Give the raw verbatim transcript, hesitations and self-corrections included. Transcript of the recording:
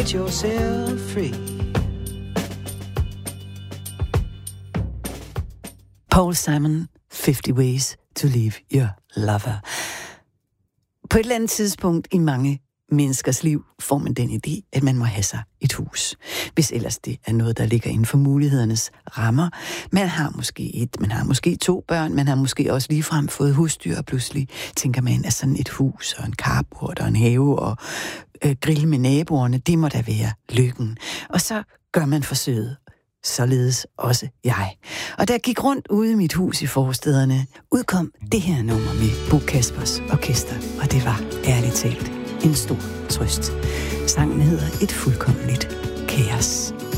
Set yourself free. Paul Simon, fifty Ways to Leave Your Lover. På et eller andet tidspunkt i mange menneskers liv får man den idé, at man må have sig et hus. Hvis ellers det er noget, der ligger inden for mulighedernes rammer. Man har måske et, man har måske to børn, man har måske også ligefrem fået husdyr, og pludselig tænker man, at sådan et hus og en carport og en have og øh, grill med naboerne, det må da være lykken. Og så gør man forsøget. Således også jeg. Og da jeg gik rundt ude i mit hus i forstederne, udkom det her nummer med Bo Kaspers Orkester, og det var ærligt talt en stor trøst. Sangen hedder Et fuldkommeligt kaos.